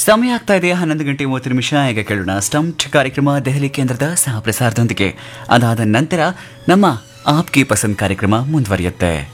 ಸಮಯ ಆಗ್ತಾ ಇದೆ 11:30 ಈಗ ಕೇಳೋಣ ಸ್ಟಂಪ್ಡ್ ಕಾರ್ಯಕ್ರಮ ದೆಹಲಿ ಕೇಂದ್ರದ ಸಹ ಪ್ರಸಾರದೊಂದಿಗೆ. ಅದಾದ ನಂತರ ನಮ್ಮ ಆಪ್ಗೆ ಪಸಂದ್ ಕಾರ್ಯಕ್ರಮ ಮುಂದುವರಿಯುತ್ತೆ.